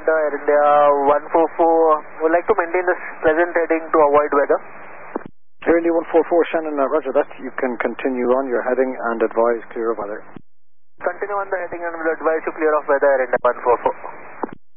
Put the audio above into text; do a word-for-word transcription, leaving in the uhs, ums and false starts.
Delta Air India one four four, would like to maintain this present heading to avoid weather. Air India one four four, Shannon, uh, roger that. You can continue on your heading and advise clear of weather. Continue on the heading and will advise you clear of weather, Air India one four four.